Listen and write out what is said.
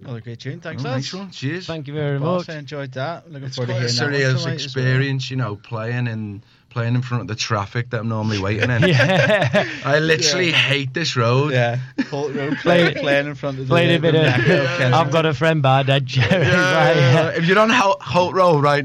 Another great tune. Thanks, Nice lads. one. Cheers. Thank you very Boss, much. I enjoyed that. Looking It's forward quite to a hearing that one surreal tonight as well. experience, you know, playing in front of the traffic that I'm normally waiting in. Yeah. I literally hate this road. Yeah, Holt Road Played- playing in front of the Played a bit of Kensington. I've got a friend bad, Ed Jerry. If you're on Holt Road right